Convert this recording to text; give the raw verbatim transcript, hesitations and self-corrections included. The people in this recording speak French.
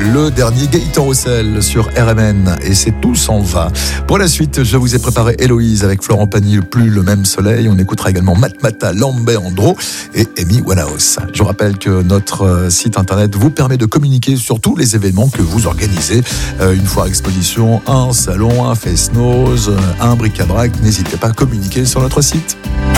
le dernier Gaëtan Roussel sur R M N et c'est Tout s'en va. Pour la suite, je vous ai préparé Héloïse avec Florent Pagny, Plus le même soleil. On écoutera également Matmata, Lambert Andro et Amy Winehouse. Je vous rappelle que notre site internet vous permet de communiquer sur tous les événements que vous organisez. Euh, une foire exposition, un salon, un fest-noz, un bric-à-brac. N'hésitez pas à communiquer sur notre site.